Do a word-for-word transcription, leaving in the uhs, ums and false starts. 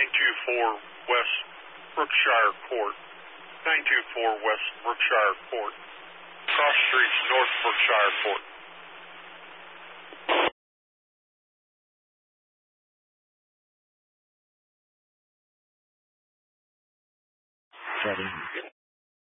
two four West Brookshire Court. nine two four West Brookshire Court. Cross Streets, North Brookshire Court. Seven.